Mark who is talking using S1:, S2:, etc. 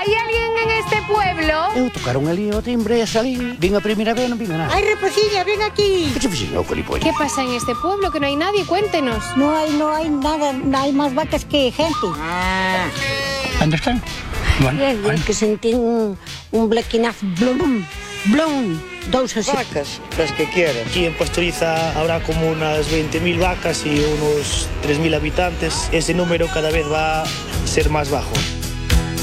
S1: Hai alguén en este pueblo?
S2: Eu tocaron ali o timbre e salín. Vin a primeira vez e non vin a nada.
S3: Ai, Reposiña, ven aquí.
S2: Que che fixen eu, Felipe?
S1: ¿Qué pasa en este pueblo? Que no hay nadie, cuéntenos.
S3: No hai nada, non hai máis vacas que gente.
S2: Onde están? Bueno,
S3: Que sentín un blequinaz blum, blum, dous así.
S4: Vacas, las que quieras.
S5: Aquí en Pastoriza habrá como unas 20.000 vacas y unos 3.000 habitantes. Ese número cada vez va a ser más bajo.